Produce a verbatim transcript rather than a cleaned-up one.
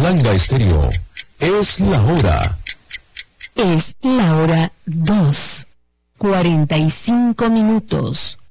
Palanga Estéreo. Es la hora. Es la hora dos, cuarenta y cinco minutos.